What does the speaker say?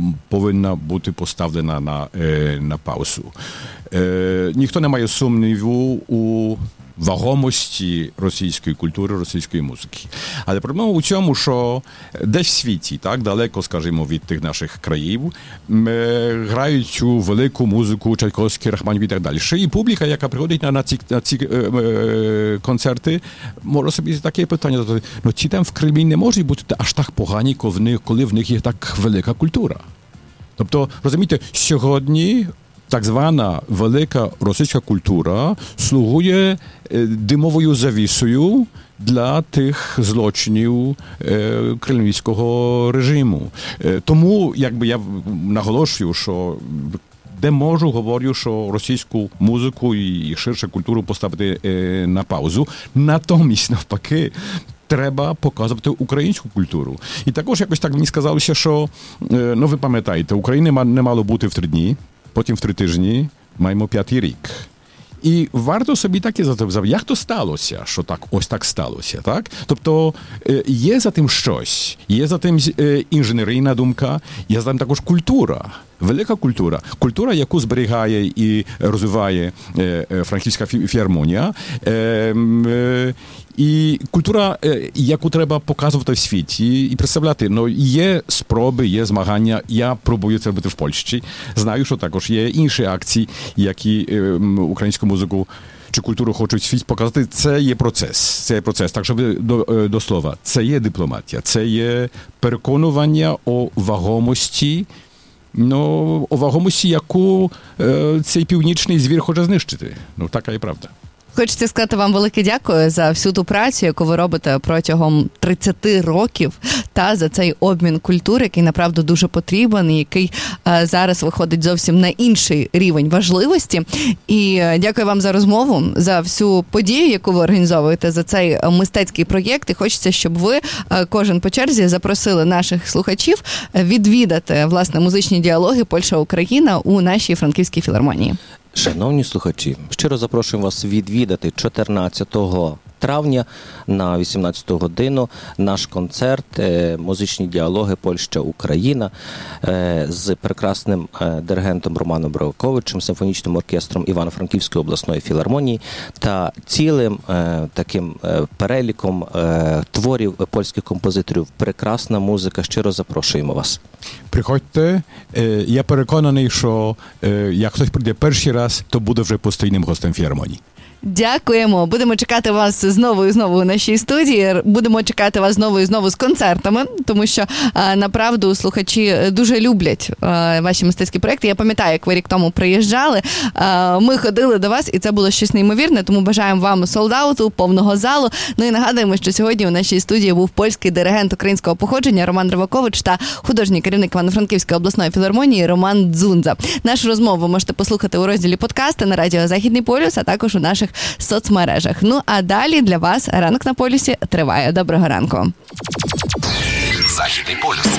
повинна бути поставлена на паузу. Ніхто не має сумніву у вагомості російської культури, російської музики. Але проблема у цьому, що десь в світі, так, далеко, скажімо, від тих наших країв, грають цю велику музику, Чайковський, Рахманінов і так далі. Ще і публіка, яка приходить на ці концерти, може собі таке питання задати, ну ці там в Кремлі не можуть бути аж так погані, коли в них є так велика культура. Тобто, розумієте, сьогодні так звана велика російська культура слугує димовою завісою для тих злочинів кремлівського режиму. Тому, якби я наголошую, що де можу, говорю, що російську музику і ширше культуру поставити на паузу. Натомість, навпаки, треба показувати українську культуру. І також якось так мені сказалося, що, ну ви пам'ятаєте, України не мало бути в 3 дні, потім в 3 тижні маємо 5-й рік. І варто собі так і запитати, як то сталося, що так, ось так сталося, так? Тобто є за тим щось, є за тим інженерійна думка, є за тим також культура, велика культура. Культура, яку зберігає і розвиває Франківська філармонія, і культура, яку треба показувати в світі і представляти. Ну, є спроби, є змагання. Я пробую це робити в Польщі. Знаю, що також є інші акції, які українську музику чи культуру хочуть світ показати. Це є процес. Це є процес. Так, щоб до слова. Це є дипломатія. Це є переконування о вагомості, ну, о вагомості, яку цей північний звір хоче знищити. Ну, така і правда. Хочеться сказати вам велике дякую за всю ту працю, яку ви робите протягом 30 років, та за цей обмін культури, який, направду, дуже потрібен, і який зараз виходить зовсім на інший рівень важливості. І дякую вам за розмову, за всю подію, яку ви організовуєте, за цей мистецький проєкт. І хочеться, щоб ви, кожен по черзі, запросили наших слухачів відвідати, власне, музичні діалоги Польща-Україна у нашій Франківській філармонії. Шановні слухачі, щиро запрошуємо вас відвідати 14 травня на 18 годину наш концерт «Музичні діалоги Польща-Україна» з прекрасним диригентом Романом Бровковичем, симфонічним оркестром Івано-Франківської обласної філармонії та цілим таким переліком творів польських композиторів. Прекрасна музика. Щиро запрошуємо вас. Приходьте. Я переконаний, що як хтось прийде перший раз, то буде вже постійним гостем філармонії. Дякуємо. Будемо чекати вас знову і знову у нашій студії. Будемо чекати вас знову і знову з концертами, тому що, направду, слухачі дуже люблять ваші мистецькі проєкти. Я пам'ятаю, як ви рік тому приїжджали. Ми ходили до вас, і це було щось неймовірне, тому бажаємо вам солдауту, повного залу. Ну і нагадуємо, що сьогодні у нашій студії був польський диригент українського походження Роман Бровкович та художній керівник Івано-Франківської обласної філармонії Роман Дзундза. Нашу розмову ви можете послухати у розділі подкасти на радіо «Західний полюс», а також у наших соцмережах. Ну, а далі для вас «Ранок на полюсі» триває. Доброго ранку. Західний полюс.